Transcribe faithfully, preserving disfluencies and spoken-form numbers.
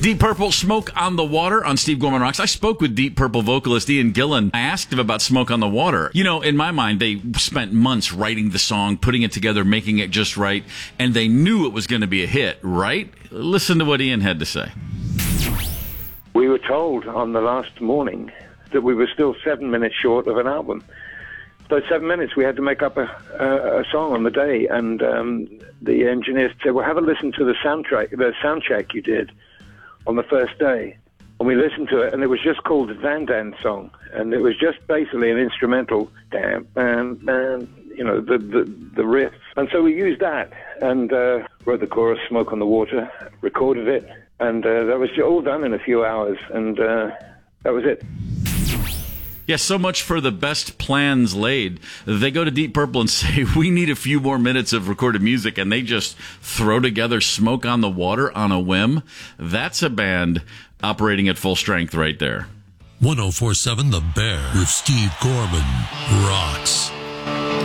Deep Purple, Smoke on the Water on Steve Gorman Rocks. I spoke with Deep Purple vocalist Ian Gillan. I asked him about Smoke on the Water. You know, in my mind, they spent months writing the song, putting it together, making it just right, and they knew it was going to be a hit, right? Listen to what Ian had to say. We were told on the last morning that we were still seven minutes short of an album. Those seven minutes, we had to make up a, a, a song on the day, and um, the engineers said, well, have a listen to the soundtrack, the sound check you did on the first day. And we listened to it, and it was just called the Van Dan song, and it was just basically an instrumental, damn, bam, bam, you know, the, the, the riff. And so we used that, and uh, wrote the chorus, Smoke on the Water, recorded it, and uh, that was all done in a few hours, and uh, that was it. Yeah, so much for the best plans laid. They go to Deep Purple and say, we need a few more minutes of recorded music, and they just throw together Smoke on the Water on a whim. That's a band operating at full strength right there. one oh four point seven The Bear with Steve Gorman rocks.